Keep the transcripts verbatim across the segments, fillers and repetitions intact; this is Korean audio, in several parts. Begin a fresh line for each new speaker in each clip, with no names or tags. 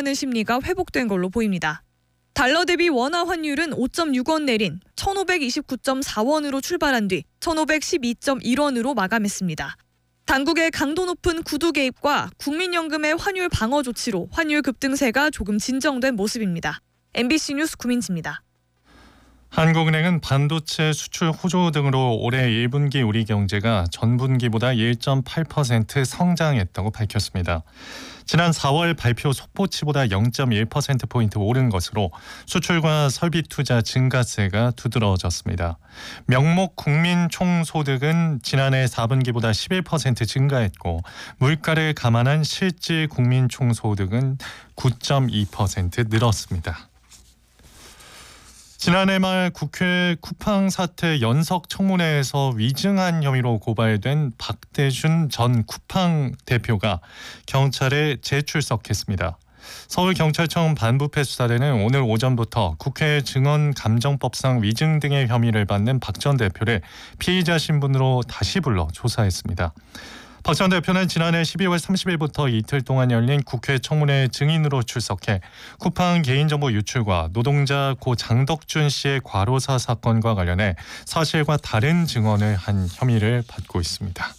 우려하는 심리가 회복된 걸로 보입니다. 달러 대비 원화 환율은 오 점 육 원 내린 천오백이십구 점 사 원으로 출발한 뒤 천오백십이 점 일 원으로 마감했습니다. 당국의 강도 높은 구두 개입과 국민연금의 환율 방어 조치로 환율 급등세가 조금 진정된 모습입니다. 엠비씨 뉴스 구민지입니다.
한국은행은 반도체 수출 호조 등으로 올해 일 분기 우리 경제가 전분기보다 일 점 팔 퍼센트 성장했다고 밝혔습니다. 지난 사월 발표 속보치보다 영 점 일 퍼센트포인트 오른 것으로 수출과 설비 투자 증가세가 두드러졌습니다. 명목 국민 총소득은 지난해 사 분기보다 십일 퍼센트 증가했고 물가를 감안한 실질 국민 총소득은 구 점 이 퍼센트 늘었습니다. 지난해 말 국회 쿠팡 사태 연석 청문회에서 위증한 혐의로 고발된 박대준 전 쿠팡 대표가 경찰에 재출석했습니다. 서울경찰청 반부패 수사대는 오늘 오전부터 국회 증언감정법상 위증 등의 혐의를 받는 박 전 대표를 피의자 신분으로 다시 불러 조사했습니다. 박 전 대표는 지난해 십이월 삼십일부터 이틀 동안 열린 국회 청문회 증인으로 출석해 쿠팡 개인정보 유출과 노동자 고 장덕준 씨의 과로사 사건과 관련해 사실과 다른 증언을 한 혐의를 받고 있습니다.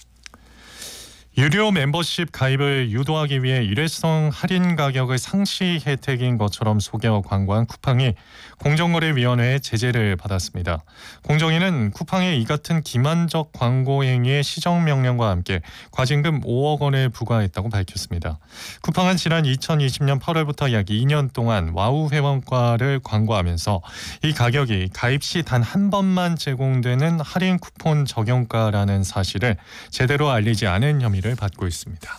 유료 멤버십 가입을 유도하기 위해 일회성 할인 가격을 상시 혜택인 것처럼 속여 광고한 쿠팡이 공정거래위원회의 제재를 받았습니다. 공정위는 쿠팡의 이 같은 기만적 광고 행위의 시정명령과 함께 과징금 오억 원을 부과했다고 밝혔습니다. 쿠팡은 지난 이천이십 년 팔월부터 약 이 년 동안 와우 회원가를 광고하면서 이 가격이 가입 시 단 한 번만 제공되는 할인 쿠폰 적용가라는 사실을 제대로 알리지 않은 혐의를 받고 있습니다.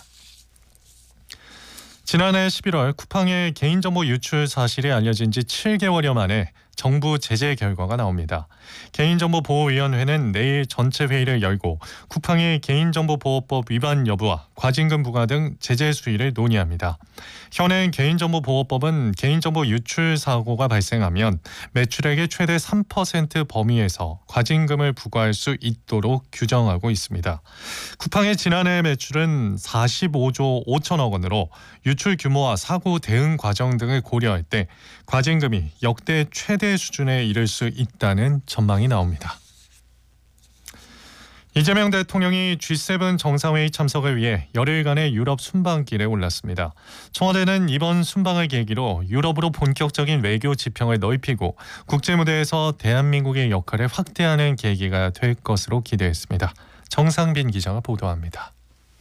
지난해 십일월 쿠팡의 개인정보 유출 사실이 알려진 지 칠 개월여 만에 정부 제재 결과가 나옵니다. 개인정보보호위원회는 내일 전체 회의를 열고 쿠팡의 개인정보보호법 위반 여부와 과징금 부과 등 제재 수위를 논의합니다. 현행 개인정보보호법은 개인정보 유출 사고가 발생하면 매출액의 최대 삼 퍼센트 범위에서 과징금을 부과할 수 있도록 규정하고 있습니다. 쿠팡의 지난해 매출은 사십오조 오천억 원으로 유출 규모와 사고 대응 과정 등을 고려할 때 과징금이 역대 최대 수준에 이를 수 있다는 전망이 나옵니다. 이재명 대통령이 지 세븐 정상회의 참석을 위해 열흘간의 유럽 순방길에 올랐습니다. 청와대는 이번 순방을 계기로 유럽으로 본격적인 외교 지평을 넓히고 국제무대에서 대한민국의 역할을 확대하는 계기가 될 것으로 기대했습니다. 정상빈 기자가 보도합니다.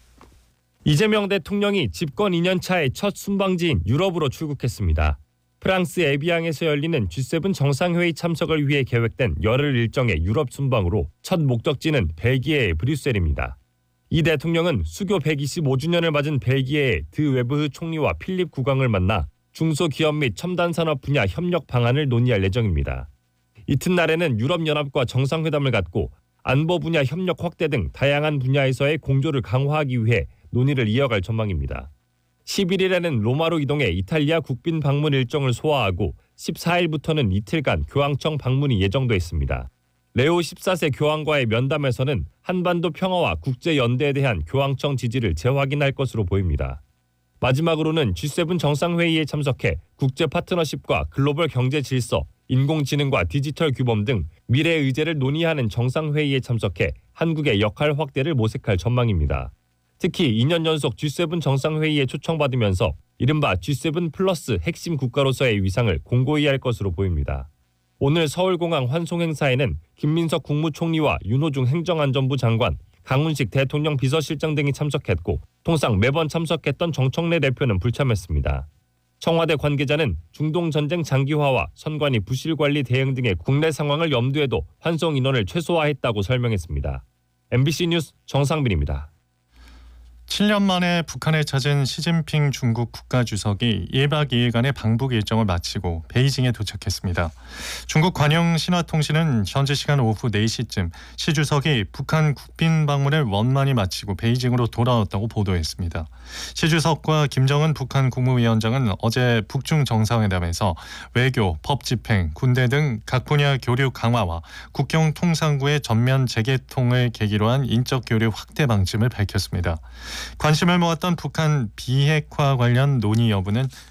이재명 대통령이 집권 이 년 차의 첫 순방지인 유럽으로 출국했습니다. 프랑스 에비앙에서 열리는 지 세븐 정상회의 참석을 위해 계획된 열흘 일정의 유럽 순방으로 첫 목적지는 벨기에의 브뤼셀입니다. 이 대통령은 수교 백이십오 주년을 맞은 벨기에의 드 웨브흐 총리와 필립 국왕을 만나 중소기업 및 첨단산업 분야 협력 방안을 논의할 예정입니다. 이튿날에는 유럽연합과 정상회담을 갖고 안보 분야 협력 확대 등 다양한 분야에서의 공조를 강화하기 위해 논의를 이어갈 전망입니다. 십일 일에는 로마로 이동해 이탈리아 국빈 방문 일정을 소화하고 십사 일부터는 이틀간 교황청 방문이 예정돼 있습니다. 레오 십사 세 교황과의 면담에서는 한반도 평화와 국제연대에 대한 교황청 지지를 재확인할 것으로 보입니다. 마지막으로는 지 세븐 정상회의에 참석해 국제 파트너십과 글로벌 경제 질서, 인공지능과 디지털 규범 등 미래 의제를 논의하는 정상회의에 참석해 한국의 역할 확대를 모색할 전망입니다. 특히 이 년 연속 지 세븐 정상회의에 초청받으면서 이른바 지 세븐 플러스 핵심 국가로서의 위상을 공고히 할 것으로 보입니다. 오늘 서울공항 환송 행사에는 김민석 국무총리와 윤호중 행정안전부 장관, 강훈식 대통령 비서실장 등이 참석했고 통상 매번 참석했던 정청래 대표는 불참했습니다. 청와대 관계자는 중동 전쟁 장기화와 선관위 부실 관리 대응 등의 국내 상황을 염두에 둬 환송 인원을 최소화했다고 설명했습니다. 엠비씨 뉴스 정상빈입니다.
칠 년 만에 북한을 찾은 시진핑 중국 국가주석이 일 박 이 일간의 방북 일정을 마치고 베이징에 도착했습니다. 중국 관영 신화통신은 현지 시간 오후 네 시쯤 시 주석이 북한 국빈 방문을 원만히 마치고 베이징으로 돌아왔다고 보도했습니다. 시 주석과 김정은 북한 국무위원장은 어제 북중 정상회담에서 외교, 법 집행, 군대 등 각 분야 교류 강화와 국경 통상구의 전면 재개통을 계기로 한 인적 교류 확대 방침을 밝혔습니다. 관심을 모았던 북한 비핵화 관련 논의 여부는